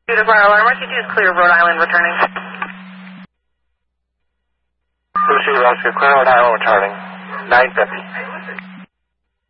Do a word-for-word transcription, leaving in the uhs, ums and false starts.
Two to fire alarm, R C two is clear, Rhode Island returning. Lucy Rescue, clear Rhode Island returning. nine fifty.